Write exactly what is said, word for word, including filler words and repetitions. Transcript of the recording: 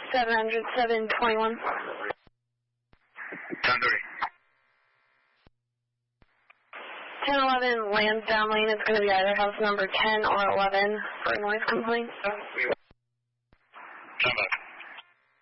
seven hundred, seven twenty-one. ten thirty. ten eleven Lansdowne Lane is going to be either house number ten or eleven for a noise complaint. Ten back.